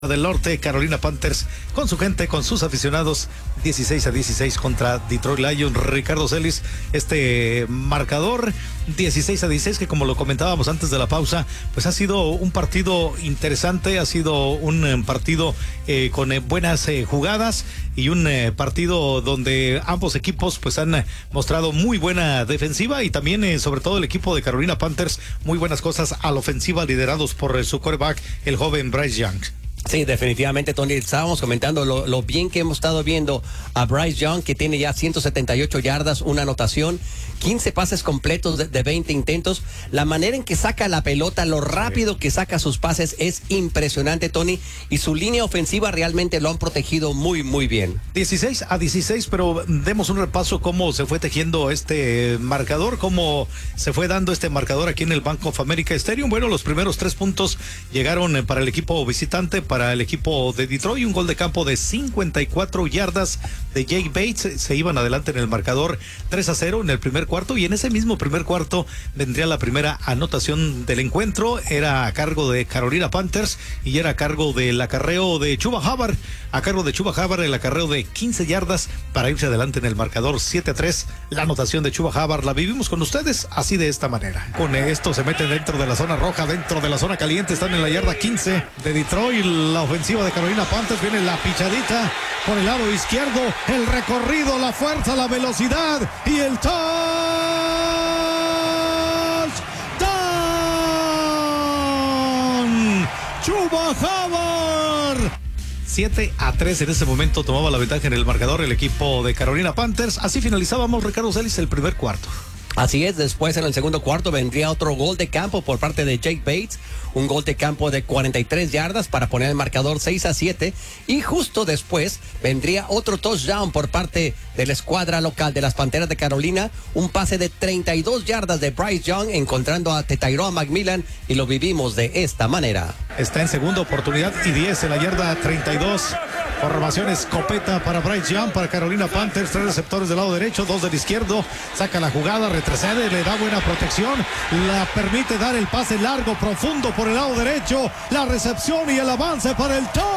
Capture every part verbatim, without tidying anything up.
del Norte, Carolina Panthers, con su gente, con sus aficionados, dieciséis a dieciséis contra Detroit Lions. Ricardo Celis, este marcador dieciséis a dieciséis, que como lo comentábamos antes de la pausa, pues ha sido un partido interesante, ha sido un partido eh, con eh, buenas eh, jugadas y un eh, partido donde ambos equipos pues han eh, mostrado muy buena defensiva y también eh, sobre todo el equipo de Carolina Panthers, muy buenas cosas a la ofensiva, liderados por eh, su quarterback, el joven Bryce Young. Sí, definitivamente, Tony, estábamos comentando lo, lo bien que hemos estado viendo a Bryce Young, que tiene ya ciento setenta y ocho yardas, una anotación, quince pases completos de, de veinte intentos. La manera en que saca la pelota, lo rápido que saca sus pases es impresionante, Tony, y su línea ofensiva realmente lo han protegido muy, muy bien. dieciséis a dieciséis, pero demos un repaso cómo se fue tejiendo este marcador, cómo se fue dando este marcador aquí en el Bank of America Stadium. Bueno, los primeros tres puntos llegaron para el equipo visitante, para el equipo de Detroit, un gol de campo de cincuenta y cuatro yardas de Jake Bates. Se iban adelante en el marcador tres a cero en el primer cuarto, y en ese mismo primer cuarto vendría la primera anotación del encuentro. Era a cargo de Carolina Panthers y era a cargo del acarreo de Chuba Hubbard, a cargo de Chuba Hubbard el acarreo de quince yardas para irse adelante en el marcador siete a tres. La anotación de Chuba Hubbard la vivimos con ustedes así, de esta manera. Con esto se meten dentro de la zona roja, dentro de la zona caliente, están en la yarda quince de Detroit. La ofensiva de Carolina Panthers, viene la pichadita por el lado izquierdo, el recorrido, la fuerza, la velocidad y el touch down. Chuba Hubbard. siete a tres en ese momento tomaba la ventaja en el marcador el equipo de Carolina Panthers. Así finalizábamos, Ricardo Celis, el primer cuarto. Así es, después en el segundo cuarto vendría otro gol de campo por parte de Jake Bates, un gol de campo de cuarenta y tres yardas para poner el marcador seis a siete, y justo después vendría otro touchdown por parte de la escuadra local de las Panteras de Carolina, un pase de treinta y dos yardas de Bryce Young encontrando a Tyrone McMillan, y lo vivimos de esta manera. Está en segunda oportunidad y diez en la yarda treinta y dos. Formación escopeta para Bryce Young, para Carolina Panthers, tres receptores del lado derecho, dos del izquierdo, saca la jugada, retrocede, le da buena protección, la permite dar el pase largo, profundo por el lado derecho, la recepción y el avance para el touchdown.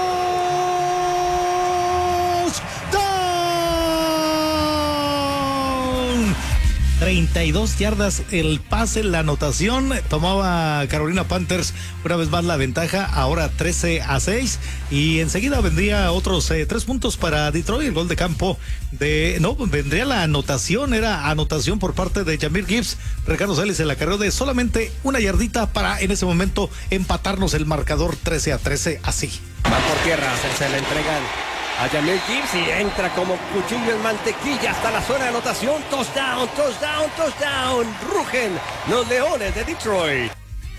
treinta y dos yardas el pase, la anotación. Tomaba Carolina Panthers una vez más la ventaja, ahora trece a seis, y enseguida vendría otros eh, tres puntos para Detroit. El gol de campo de, no, vendría la anotación, era anotación por parte de Jahmyr Gibbs. Ricardo Celis, el acarreo de solamente una yardita para en ese momento empatarnos el marcador trece a trece, así. Va por tierra, se, se le entregan a Jahmyr Gibbs y entra como cuchillo en mantequilla hasta la zona de anotación. Touchdown, touchdown, touchdown. Rugen los Leones de Detroit.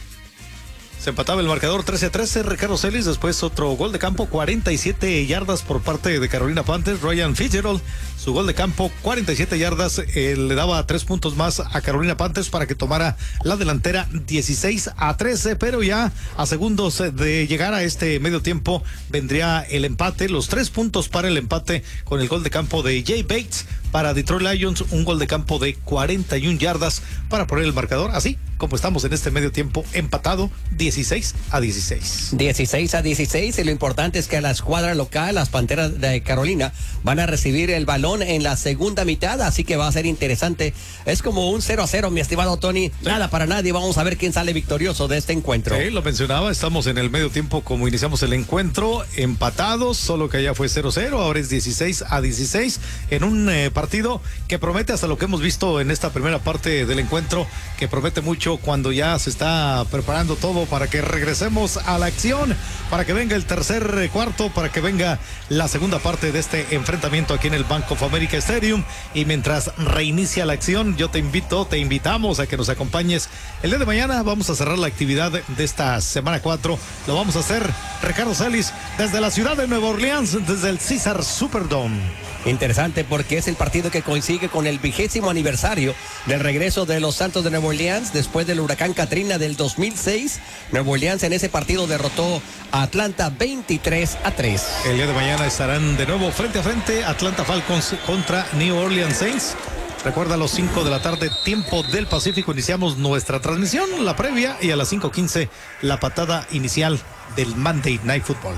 Se empataba el marcador trece a trece, Ricardo Celis. Después otro gol de campo, cuarenta y siete yardas por parte de Carolina Panthers. Ryan Fitzgerald, su gol de campo, cuarenta y siete yardas, eh, le daba tres puntos más a Carolina Panthers para que tomara la delantera dieciséis a trece, pero ya a segundos de llegar a este medio tiempo vendría el empate, los tres puntos para el empate con el gol de campo de Jay Bates para Detroit Lions, un gol de campo de cuarenta y una yardas para poner el marcador así como estamos en este medio tiempo, empatado dieciséis a dieciséis. dieciséis a dieciséis, y lo importante es que la escuadra local, las Panteras de Carolina, van a recibir el balón en la segunda mitad, así que va a ser interesante. Es como un cero a cero, mi estimado Tony, nada para nadie. Vamos a ver quién sale victorioso de este encuentro. Sí, lo mencionaba, estamos en el medio tiempo como iniciamos el encuentro, empatados, solo que allá fue cero a cero, ahora es dieciséis a dieciséis, en un eh, partido que promete, hasta lo que hemos visto en esta primera parte del encuentro, que promete mucho cuando ya se está preparando todo para que regresemos a la acción, para que venga el tercer cuarto, para que venga la segunda parte de este enfrentamiento aquí en el Bank of America Stadium. Y mientras reinicia la acción, yo te invito, te invitamos a que nos acompañes el día de mañana. Vamos a cerrar la actividad de esta semana cuatro, lo vamos a hacer, Ricardo Celis, desde la ciudad de Nueva Orleans, desde el Caesars Superdome. Interesante, porque es el partido que coincide con el vigésimo aniversario del regreso de los Santos de Nueva Orleans después del huracán Katrina del dos mil seis. Nueva Orleans en ese partido derrotó a Atlanta veintitrés a tres. El día de mañana estarán de nuevo frente a frente Atlanta Falcons contra New Orleans Saints. Recuerda, a las cinco de la tarde, tiempo del Pacífico, iniciamos nuestra transmisión, la previa, y a las cinco quince la patada inicial del Monday Night Football.